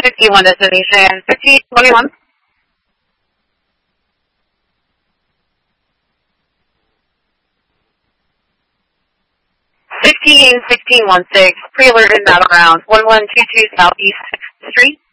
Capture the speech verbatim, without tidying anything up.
sixty-one destination, fifteen twenty-one. fifteen sixteen one six, pre-alerted not around, one one two two Southeast sixth Street.